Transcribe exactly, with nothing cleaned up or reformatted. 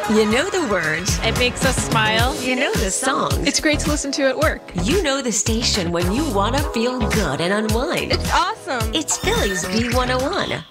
You know the words. It makes us smile. You know the songs. It's great to listen to at work. You know the station when you want to feel good and unwind. It's awesome. It's Philly's B one oh one.